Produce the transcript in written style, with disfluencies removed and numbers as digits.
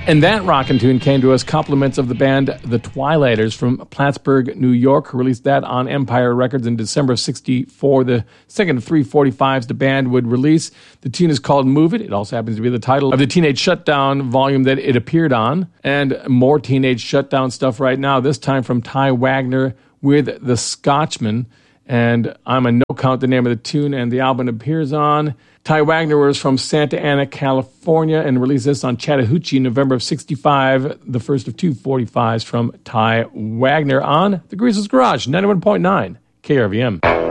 And that rockin' tune came to us compliments of the band The Twilighters from Plattsburgh, New York, who released that on Empire Records in December of 64, the second of 345s the band would release. The tune is called Move It. It also happens to be the title of the Teenage Shutdown volume that it appeared on. And more Teenage Shutdown stuff right now, this time from Ty Wagner with The Scotchman. And I'm a No Count, the name of the tune, and the album appears on. Ty Wagner was from Santa Ana, California, and released this on Chattahoochee in November of 65, the first of 245s from Ty Wagner on The Greaseless Garage, 91.9 KRVM.